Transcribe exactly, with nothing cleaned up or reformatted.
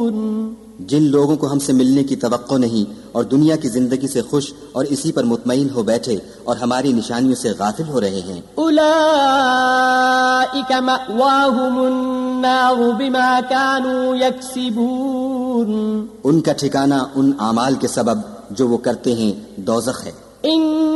जिन लोगों को हमसे मिलने की तवक्को नहीं और दुनिया की जिंदगी से खुश और इसी पर मुतमईन हो बैठे और हमारी निशानियों से गाफिल हो रहे हैं, उलाइका मअवाहुमुन्नारु बिमा कानू यक्सिबून, उनका ठिकाना उन आमाल के सबब जो वो करते हैं दोज़ख है।